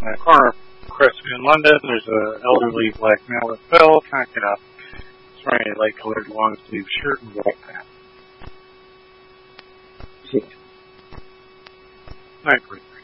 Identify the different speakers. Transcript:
Speaker 1: the corner of Crescent in London. There's an elderly black male with a bell. Can't get up. He's wearing a light-colored long-sleeve shirt and black pants. Night,